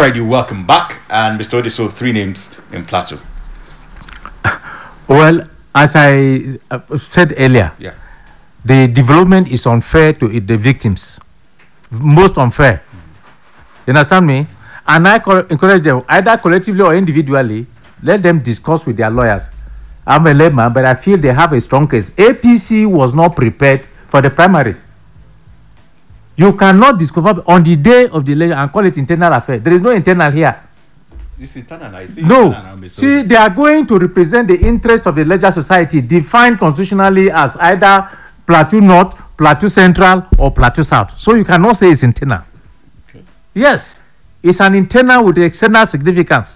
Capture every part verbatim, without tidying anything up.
right, you welcome back. And Mister Odiso, three names in Plateau. Well, as I uh, said earlier, yeah. the development is unfair to the victims. Most unfair. Mm-hmm. You understand me? And I co- encourage them, either collectively or individually, let them discuss with their lawyers. I'm a layman, but I feel they have a strong case. A P C was not prepared for the primaries. You cannot discover on the day of the election and call it internal affair. There is no internal here. It's internal. I see. No. Internal, see, they are going to represent the interest of the Ledger Society, defined constitutionally as either Plateau North, Plateau Central, or Plateau South. So you cannot say it's internal. Okay. Yes, it's an internal with the external significance.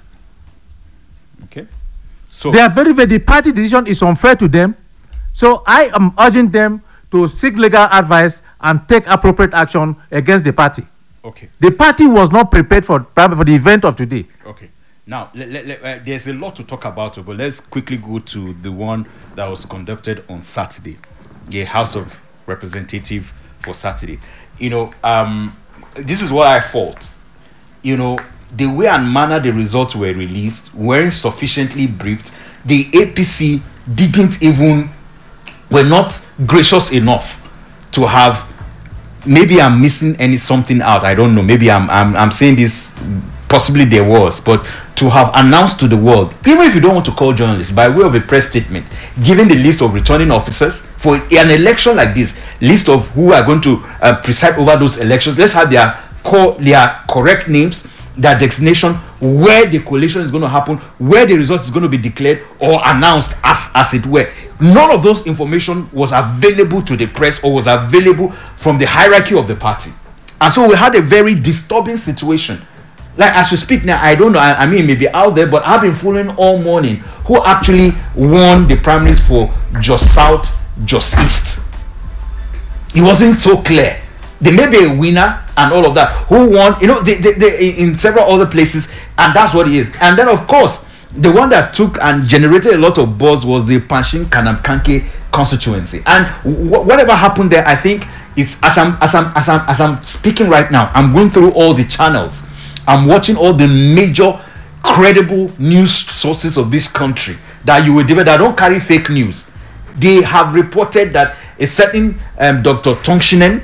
Okay. So they are very, very, the party decision is unfair to them. So I am urging them to seek legal advice and take appropriate action against the party. Okay. The party was not prepared for, for the event of today. Okay. Now, let, let, let, uh, there's a lot to talk about, but let's quickly go to the one that was conducted on Saturday, the House of Representatives for Saturday. You know, um, this is what I thought. You know, the way and manner the results were released weren't sufficiently briefed. The A P C didn't even, were not gracious enough to have, maybe I'm missing any something out, I don't know, maybe I'm, I'm, I'm saying this, possibly there was, but to have announced to the world, even if you don't want to call journalists, by way of a press statement, giving the list of returning officers for an election like this, list of who are going to uh, preside over those elections, let's have their, co- their correct names, their destination, where the coalition is going to happen, where the result is going to be declared or announced, as, as it were. None of those information was available to the press or was available from the hierarchy of the party. And so we had a very disturbing situation. Like, as we speak now, I don't know, I, I mean, maybe out there, but I've been following all morning who actually won the primaries for Just South, Just East. It wasn't so clear. There may be a winner and all of that. Who won, you know, they, they, they, in several other places, and that's what it is. And then, of course, the one that took and generated a lot of buzz was the Panshin Kanamkanke constituency. And wh- whatever happened there, I think, it's as I'm, as, I'm, as, I'm, as I'm speaking right now, I'm going through all the channels. I'm watching all the major credible news sources of this country that you will debate that don't carry fake news. They have reported that a certain um, Doctor Tongshinen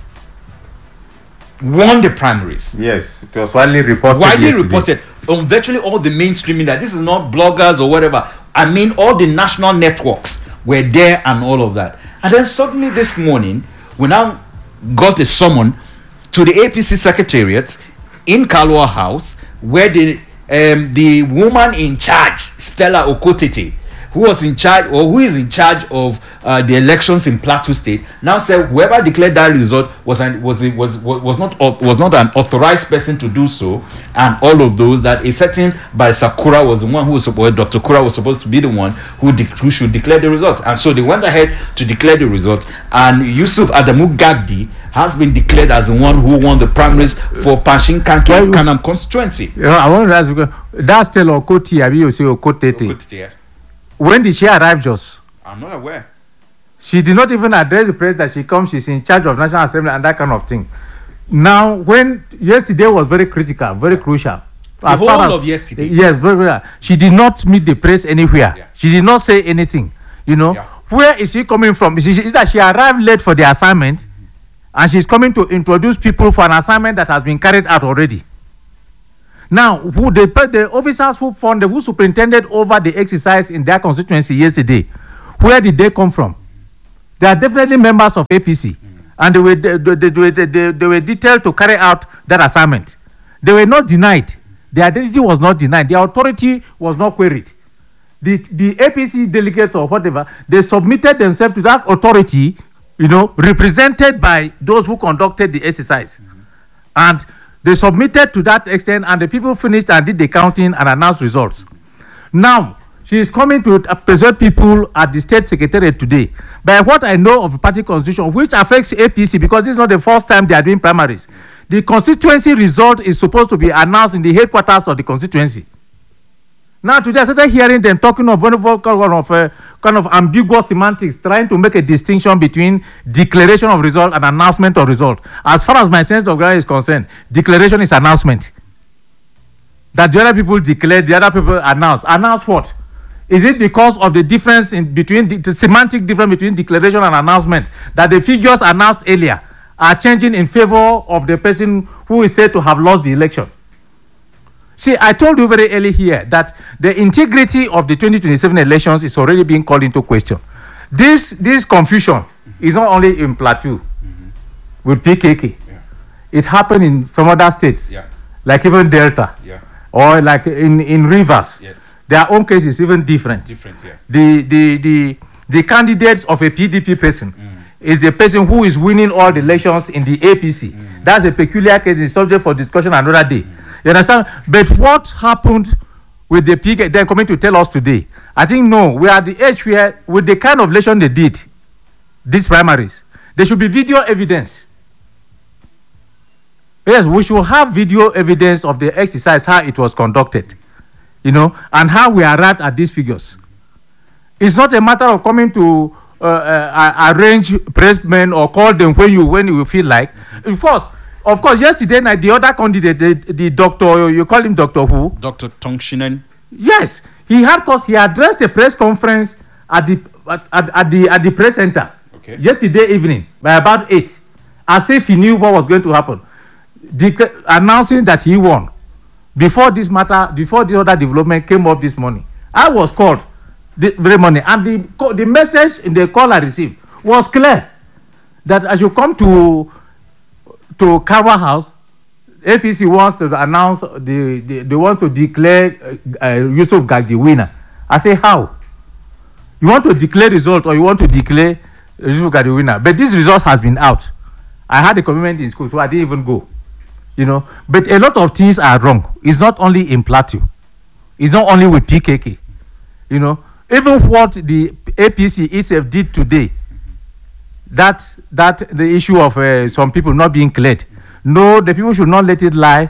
won the primaries. Yes, it was widely reported. Widely yesterday. reported on virtually all the mainstream media. This is not bloggers or whatever. I mean, all the national networks were there and all of that. And then suddenly this morning, we now got a summon to the A P C Secretariat in Kalua House, where the um, the woman in charge, Stella Okotete, who was in charge or who is in charge of uh, the elections in Plateau State, now said whoever declared that result was an, was was was not was not an authorized person to do so, and all of those, that a certain by Sakura was the one who was supposed, Doctor Kura was supposed to be the one who de- who should declare the result, and so they went ahead to declare the result, and Yusuf Adamu Gagdi has been declared as the one who won the primaries for Panshin Kanke well, Kanam constituency. You know, I want to ask you, that's still Okoti, Abi you say Okotete. Okotete. When did she arrive, Jos? I'm not aware. She did not even address the press that she comes, she's in charge of National Assembly and that kind of thing. Now, when yesterday was very critical, very crucial. The whole as, of yesterday? Yes, very, very. She did not meet the press anywhere. Yeah. She did not say anything. You know, yeah. Where is she coming from? Is, she, is that she arrived late for the assignment mm-hmm. and she's coming to introduce people for an assignment that has been carried out already. Now, who the, the officers who funded, who superintended over the exercise in their constituency yesterday, where did they come from? They are definitely members of A P C, mm. and they were they, they, they, they, they, they were detailed to carry out that assignment. They were not denied. Their identity was not denied. Their authority was not queried. The the A P C delegates or whatever, they submitted themselves to that authority, you know, represented by those who conducted the exercise, mm. and they submitted to that extent, and the people finished and did the counting and announced results. Now, she is coming to present people at the state secretariat today. By what I know of the party constitution, which affects A P C, because this is not the first time they are doing primaries, the constituency result is supposed to be announced in the headquarters of the constituency. Now, today I started hearing them talking of one of, kind of, uh, kind of ambiguous semantics, trying to make a distinction between declaration of result and announcement of result. As far as my sense of ground is concerned, declaration is announcement. that the other people declared, the other people announced. Announced what? Is it because of the difference in between the, the semantic difference between declaration and announcement that the figures announced earlier are changing in favor of the person who is said to have lost the election? See, I told you very early here that the integrity of the twenty twenty-seven elections is already being called into question. This this confusion mm-hmm. is not only in Plateau mm-hmm. with P K K. Yeah. It happened in some other states, yeah. like even Delta, yeah. or like in, in Rivers. Yes. Their own case is even different. Different, yeah. The the the the candidates of a P D P person mm. is the person who is winning all the elections in the A P C. Mm. That's a peculiar case. It's subject for discussion another day. Mm. You understand? But what happened with the P K K, they're coming to tell us today. I think no, we are at the age where, with the kind of election they did, these primaries, there should be video evidence. Yes, we should have video evidence of the exercise, how it was conducted, you know, and how we arrived at these figures. It's not a matter of coming to uh, uh, arrange pressmen or call them when you when you feel like. Mm-hmm. First, of course, yesterday night, the other candidate, the, the doctor, you call him Doctor Who? Doctor Tong Shinen. Yes, he had, cause he addressed a press conference at the at, at, at the at the press center okay. yesterday evening by about eight, as if he knew what was going to happen, Dec- announcing that he won. Before this matter, before this other development came up this morning, I was called the very morning, and the the message in the call I received was clear that I should come to. to Kawa House. A P C wants to announce, the, the they want to declare uh, uh, Yusuf Gag the winner. I say, how? You want to declare result or you want to declare Yusuf Gag the winner? But this result has been out. I had a commitment in school, so I didn't even go. You know, but a lot of things are wrong. It's not only in Plateau. It's not only with P K K. You know, even what the A P C itself did today, that that the issue of uh, some people not being cleared. No, the people should not let it lie.